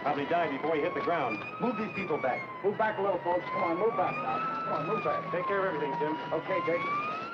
Probably died before he hit the ground. Move these people back. Move back a little, folks. Come on, move back now. Come on, move back. Take care of everything, Tim. Okay, Jake.